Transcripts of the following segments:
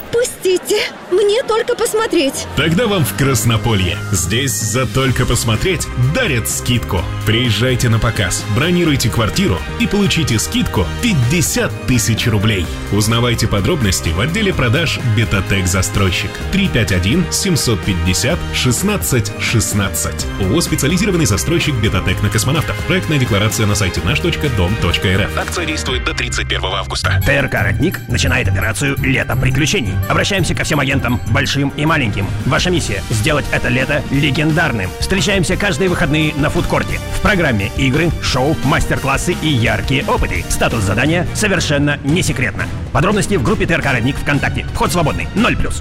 Пустите, мне только посмотреть. Тогда вам в Краснополье. Здесь за только посмотреть дарят скидку. Приезжайте на показ, бронируйте квартиру и получите скидку 50 тысяч рублей. Узнавайте подробности в отделе продаж Бетатек Застройщик 351-750-16-16. ООО «Специализированный застройщик Бетатек на космонавтов». Проектная декларация на сайте наш.дом.рф. Акция действует до 31 августа. ТРК «Родник» начинает операцию «Лето приключений». Обращаемся ко всем агентам, большим и маленьким. Ваша миссия – сделать это лето легендарным. Встречаемся каждые выходные на фудкорте. В программе игры, шоу, мастер-классы и яркие опыты. Статус задания совершенно не секретно. Подробности в группе ТРК «Родник» ВКонтакте. Вход свободный. 0+.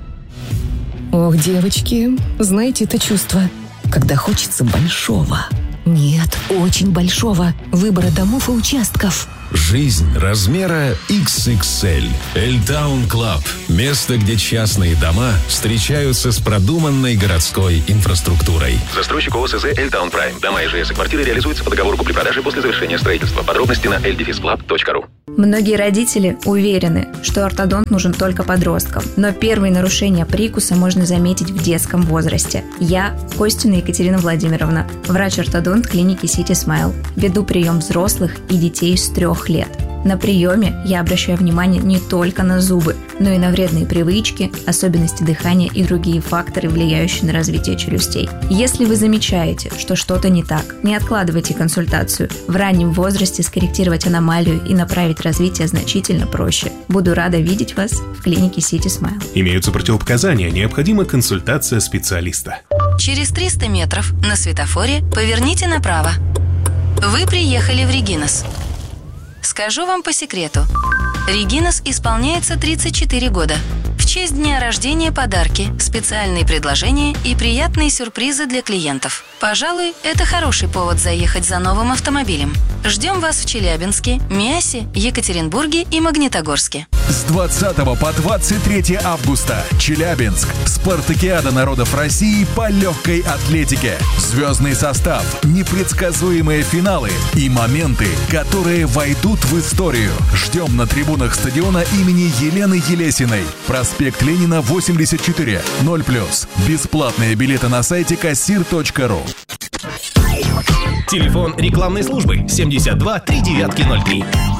Ох, девочки, знаете это чувство, когда хочется большого. Нет, очень большого выбора домов и участков. Жизнь размера XXL. Эльтаун Клаб. Место, где частные дома встречаются с продуманной городской инфраструктурой. Застройщик ОСЗ Эльтаун Прайм. Дома ИЖС и квартиры реализуются по договору купли-продажи после завершения строительства. Подробности на ldefisclub.ru. Многие родители уверены, что ортодонт нужен только подросткам, но первые нарушения прикуса можно заметить в детском возрасте. Я, Костина Екатерина Владимировна, врач-ортодонт клиники City Smile. Веду прием взрослых и детей с 3 лет. На приеме я обращаю внимание не только на зубы, но и на вредные привычки, особенности дыхания и другие факторы, влияющие на развитие челюстей. Если вы замечаете, что что-то не так, не откладывайте консультацию. В раннем возрасте скорректировать аномалию и направить развитие значительно проще. Буду рада видеть вас в клинике City Smile. Имеются противопоказания, необходима консультация специалиста. Через 300 метров на светофоре поверните направо. Вы приехали в Регинас. Скажу вам по секрету. Регинас исполняется 34 года. В честь дня рождения подарки, специальные предложения и приятные сюрпризы для клиентов. Пожалуй, это хороший повод заехать за новым автомобилем. Ждем вас в Челябинске, Миасе, Екатеринбурге и Магнитогорске. С 20 по 23 августа. Челябинск. Спартакиада народов России по легкой атлетике. Звездный состав, непредсказуемые финалы и моменты, которые войдут в историю. Ждем на трибунах стадиона имени Елены Елесиной. Проспект Ленина, 84. 0+. Бесплатные билеты на сайте kassir.ru. Телефон рекламной службы 72 3903.